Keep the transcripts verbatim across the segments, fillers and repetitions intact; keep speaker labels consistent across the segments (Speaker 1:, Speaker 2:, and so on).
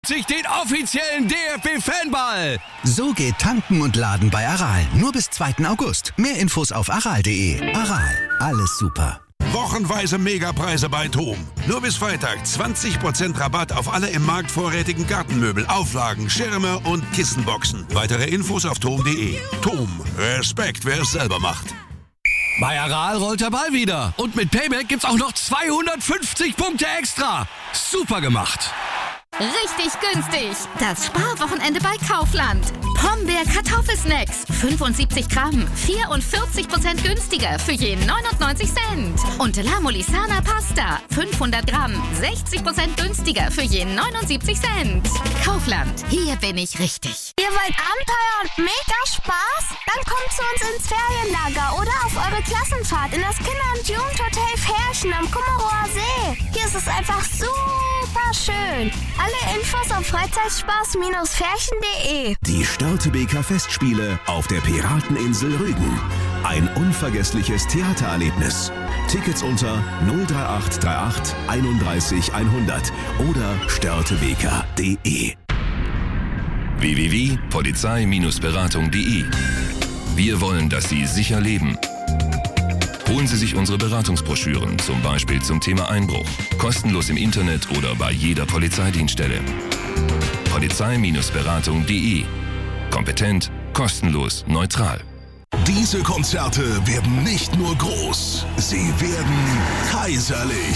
Speaker 1: sich den offiziellen D F B-Fanball.
Speaker 2: So geht Tanken und Laden bei Aral. Nur bis zweiten August. Mehr Infos auf aral punkt de. Aral, alles super.
Speaker 3: Wochenweise Megapreise bei TOM. Nur bis Freitag zwanzig Prozent Rabatt auf alle im Markt vorrätigen Gartenmöbel, Auflagen, Schirme und Kissenboxen. Weitere Infos auf tom punkt de. TOM, Respekt, wer es selber macht.
Speaker 1: Bei Aral rollt der Ball wieder. Und mit Payback gibt's auch noch zweihundertfünfzig Punkte extra. Super gemacht.
Speaker 4: Richtig günstig. Das Sparwochenende bei Kaufland. Pombeer Kartoffelsnacks. fünfundsiebzig Gramm. vierundvierzig Prozent günstiger für je neunundneunzig Cent. Und La Molisana Pasta. fünfhundert Gramm. sechzig Prozent günstiger für je neunundsiebzig Cent. Kaufland. Hier bin ich richtig.
Speaker 5: Ihr wollt Abenteuer und mega Spaß? Dann kommt zu uns ins Ferienlager oder auf eure Klassenfahrt in das Kinder- und Jugendhotel Ferchen am Kummerower See. Hier ist es einfach super schön. Alle Infos auf freizeitspaß Ferchen punkt de.
Speaker 6: Die Störtebeker Festspiele auf der Pirateninsel Rügen. Ein unvergessliches Theatererlebnis. Tickets unter null drei acht drei acht einunddreißig hundert oder störtebeker punkt de.
Speaker 7: w w w punkt polizei Beratung punkt de. Wir wollen, dass Sie sicher leben. Holen Sie sich unsere Beratungsbroschüren, zum Beispiel zum Thema Einbruch. Kostenlos im Internet oder bei jeder Polizeidienststelle. polizei Beratung punkt de. Kompetent, kostenlos, neutral.
Speaker 8: Diese Konzerte werden nicht nur groß, sie werden kaiserlich.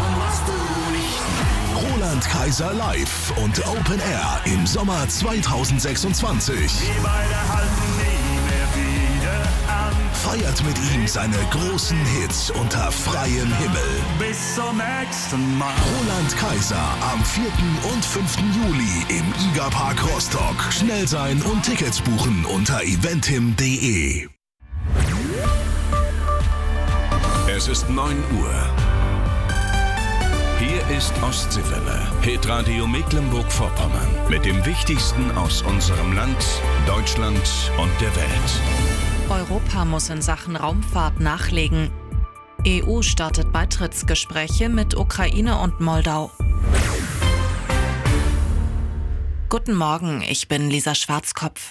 Speaker 8: Roland Kaiser live und Open Air im Sommer zweitausendsechsundzwanzig.
Speaker 9: Wir beide halten nie mehr wieder an.
Speaker 8: Feiert mit ihm seine großen Hits unter freiem Himmel.
Speaker 9: Bis zum nächsten Mal.
Speaker 8: Roland Kaiser am vierten und fünften Juli im Iga-Park Rostock. Schnell sein und Tickets buchen unter eventim punkt de.
Speaker 6: Es ist neun Uhr. Hier ist Ostseewelle, Hitradio Mecklenburg-Vorpommern. Mit dem Wichtigsten aus unserem Land, Deutschland und der Welt.
Speaker 10: Europa muss in Sachen Raumfahrt nachlegen. E U startet Beitrittsgespräche mit Ukraine und Moldau. Guten Morgen, ich bin Lisa Schwarzkopf.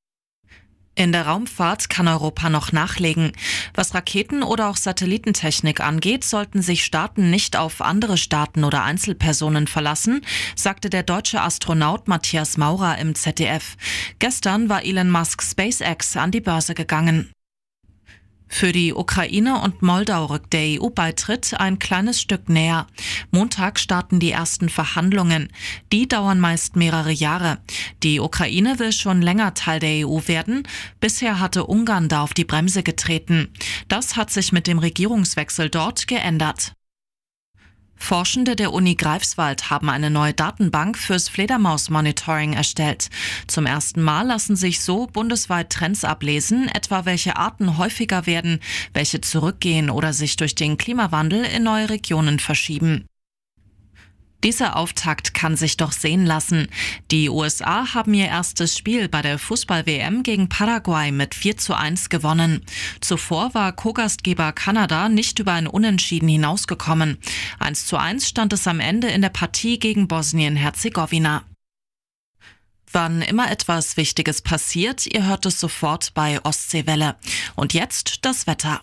Speaker 10: In der Raumfahrt kann Europa noch nachlegen. Was Raketen oder auch Satellitentechnik angeht, sollten sich Staaten nicht auf andere Staaten oder Einzelpersonen verlassen, sagte der deutsche Astronaut Matthias Maurer im Z D F. Gestern war Elon Musk SpaceX an die Börse gegangen. Für die Ukraine und Moldau rückt der E U-Beitritt ein kleines Stück näher. Montag starten die ersten Verhandlungen. Die dauern meist mehrere Jahre. Die Ukraine will schon länger Teil der E U werden. Bisher hatte Ungarn da auf die Bremse getreten. Das hat sich mit dem Regierungswechsel dort geändert. Forschende der Uni Greifswald haben eine neue Datenbank fürs Fledermaus-Monitoring erstellt. Zum ersten Mal lassen sich so bundesweit Trends ablesen, etwa welche Arten häufiger werden, welche zurückgehen oder sich durch den Klimawandel in neue Regionen verschieben. Dieser Auftakt kann sich doch sehen lassen. Die U S A haben ihr erstes Spiel bei der Fußball-W M gegen Paraguay mit vier zu eins gewonnen. Zuvor war Co-Gastgeber Kanada nicht über ein Unentschieden hinausgekommen. eins zu eins stand es am Ende in der Partie gegen Bosnien-Herzegowina. Wann immer etwas Wichtiges passiert, ihr hört es sofort bei Ostseewelle. Und jetzt das Wetter.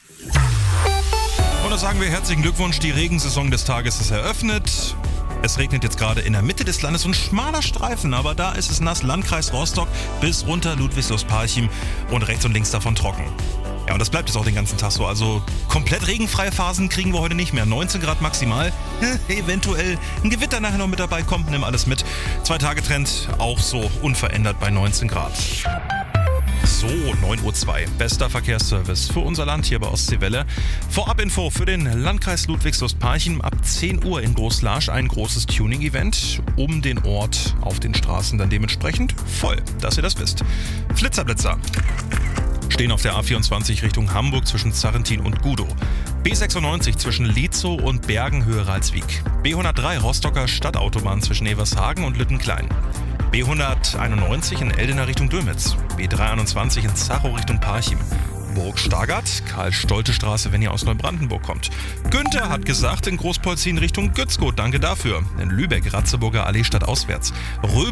Speaker 11: Und da sagen wir herzlichen Glückwunsch, die Regensaison des Tages ist eröffnet. Es regnet jetzt gerade in der Mitte des Landes, so ein schmaler Streifen, aber da ist es nass. Landkreis Rostock bis runter Ludwigslust-Parchim und rechts und links davon trocken. Ja, und das bleibt jetzt auch den ganzen Tag so. Also komplett regenfreie Phasen kriegen wir heute nicht mehr. neunzehn Grad maximal, eventuell ein Gewitter nachher noch mit dabei, kommt, nimm alles mit. Zwei-Tage-Trend auch so unverändert bei neunzehn Grad. So, neun Uhr zwei. Bester Verkehrsservice für unser Land hier bei Ostseewelle. Vorabinfo für den Landkreis Ludwigslust-Parchim ab zehn Uhr in Großlarsch ein großes Tuning-Event. Um den Ort auf den Straßen dann dementsprechend voll, dass ihr das wisst. Flitzerblitzer stehen auf der A vierundzwanzig Richtung Hamburg zwischen Zarrentin und Gudow. B sechsundneunzig zwischen Lietzow und Bergen Höhe Ralswiek. B hundertdrei Rostocker Stadtautobahn zwischen Evershagen und Lüttenklein. B hunderteinundneunzig in Eldener Richtung Dömitz. B dreihunderteinundzwanzig in Zachow Richtung Parchim. Burg-Stargard, Karl-Stolte-Straße, wenn ihr aus Neubrandenburg kommt. Günther hat gesagt, in Großpolzin Richtung Gützkow, danke dafür. In Lübeck, Ratzeburger Allee stadtauswärts. Röbe